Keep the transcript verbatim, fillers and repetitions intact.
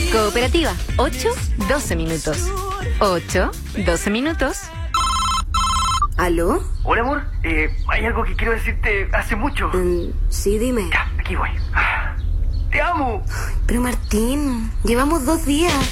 Cooperativa, ocho, doce minutos. ocho, doce minutos. ¿Aló? Hola, amor. Eh, hay algo que quiero decirte hace mucho. Mm, sí, dime. Ya, aquí voy. Ah, ¡te amo! Pero Martín, llevamos dos días.